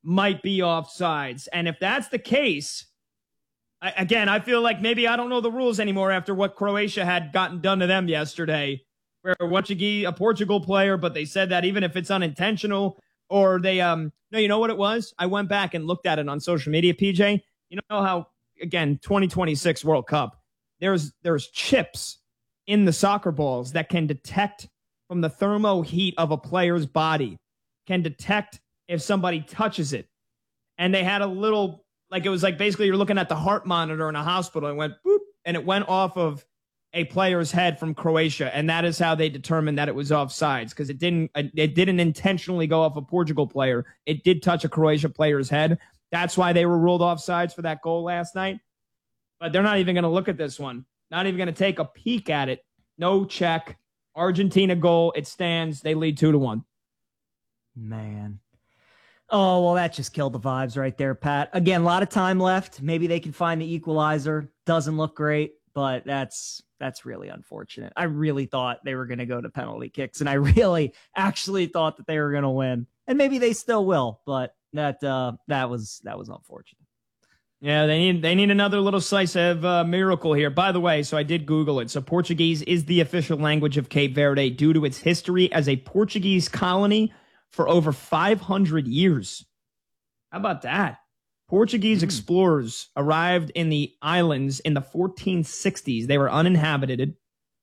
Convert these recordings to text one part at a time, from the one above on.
might be offsides. And if that's the case, I feel like maybe I don't know the rules anymore after what Croatia had gotten done to them yesterday, where a Portugal player, but they said that even if it's unintentional or they, no, you know what it was? I went back and looked at it on social media, PJ. You know how, again, 2026 World Cup, there's chips in the soccer balls that can detect from the thermo heat of a player's body, can detect if somebody touches it. And they had a little, like it was like basically you're looking at the heart monitor in a hospital and went boop, and it went off of a player's head from Croatia. And that is how they determined that it was offsides, because it didn't intentionally go off a Portugal player. It did touch a Croatia player's head. That's why they were ruled offsides for that goal last night. But they're not even going to look at this one. Not even going to take a peek at it. No check. Argentina goal. It stands. They lead 2-1. Man. Oh, well, that just killed the vibes right there, Pat. Again, a lot of time left. Maybe they can find the equalizer. Doesn't look great, but that's really unfortunate. I really thought they were going to go to penalty kicks, and I really actually thought that they were going to win. And maybe they still will, but that was unfortunate. Yeah, they need another little slice of miracle here. By the way, so I did Google it. So Portuguese is the official language of Cape Verde due to its history as a Portuguese colony for over 500 years. How about that? Portuguese explorers arrived in the islands in the 1460s. They were uninhabited.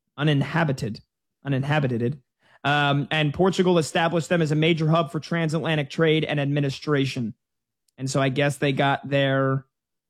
And Portugal established them as a major hub for transatlantic trade and administration. And so I guess they got their...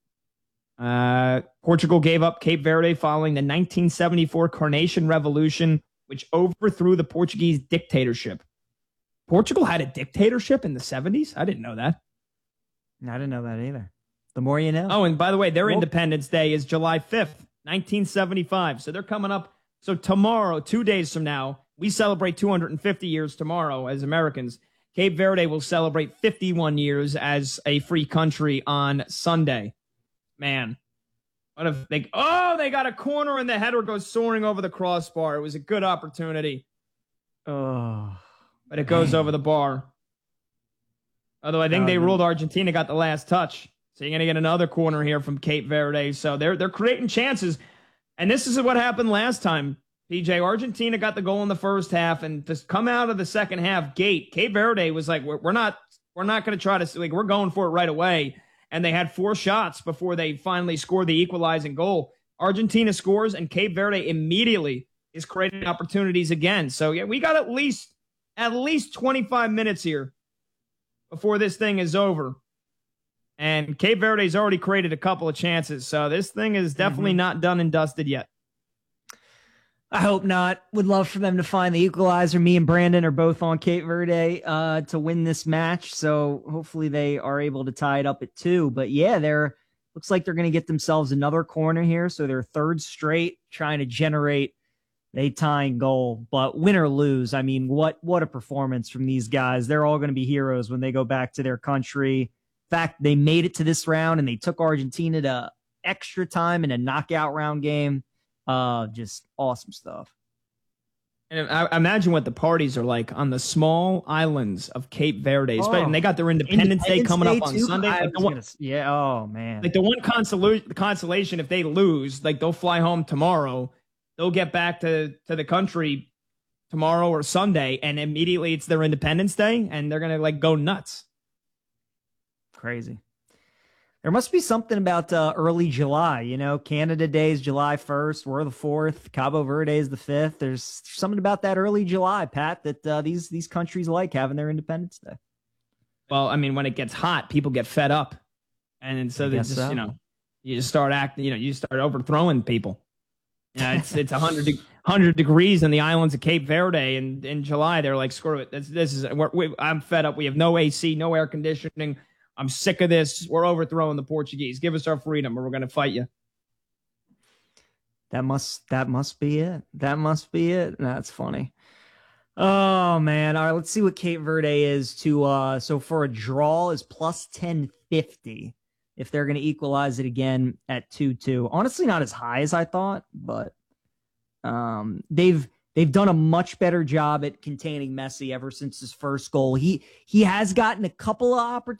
Portugal gave up Cape Verde following the 1974 Carnation Revolution, which overthrew the Portuguese dictatorship. Portugal had a dictatorship in the 70s? I didn't know that. I didn't know that either. The more you know. Oh, and by the way, their Independence Day is July 5th, 1975. So they're coming up. So tomorrow, 2 days from now, we celebrate 250 years tomorrow as Americans. Cape Verde will celebrate 51 years as a free country on Sunday. Man, what if they got a corner and the header goes soaring over the crossbar. It was a good opportunity. Oh, but it goes over the bar. Although I think they ruled Argentina got the last touch. So you're going to get another corner here from Cape Verde. So they're creating chances. And this is what happened last time. PJ, Argentina got the goal in the first half, and to come out of the second half Cape Verde was like, we're not going to try to, like, we're going for it right away. And they had 4 shots before they finally scored the equalizing goal. Argentina scores, and Cape Verde immediately is creating opportunities again. So yeah, we got at least 25 minutes here before this thing is over. And Cape Verde's already created a couple of chances. So this thing is definitely not done and dusted yet. I hope not. Would love for them to find the equalizer. Me and Brandon are both on Cape Verde to win this match. So hopefully they are able to tie it up at 2. But yeah, looks like they're going to get themselves another corner here. So they're third straight trying to generate a tying goal. But win or lose, I mean, what a performance from these guys. They're all going to be heroes when they go back to their country. In fact, they made it to this round and they took Argentina to extra time in a knockout round game. Just awesome stuff. And I imagine what the parties are like on the small islands of Cape Verde. And they got their Independence Day coming up on Sunday. Oh, man. Like the one consolation, if they lose, like they'll fly home tomorrow. They'll get back to the country tomorrow or Sunday, and immediately it's their Independence Day, and they're going to like go nuts. Crazy. There must be something about early July, you know. Canada Day is July 1st. We're the 4th. Cabo Verde is the 5th. There's something about that early July, Pat, that these countries like having their Independence Day. Well, I mean, when it gets hot, people get fed up. And so they just, you know, you just start acting, you know, you start overthrowing people. Yeah, it's 100 degrees in the islands of Cape Verde, and in July they're like, screw it. I'm fed up. We have no AC, no air conditioning. I'm sick of this. We're overthrowing the Portuguese. Give us our freedom, or we're going to fight you. That must be it. That must be it. That's funny. Oh man! All right, let's see what Cape Verde is to. So for a draw is plus 1050. If they're going to equalize it again at 2-2. Honestly, not as high as I thought, but they've done a much better job at containing Messi ever since his first goal. He has gotten a couple of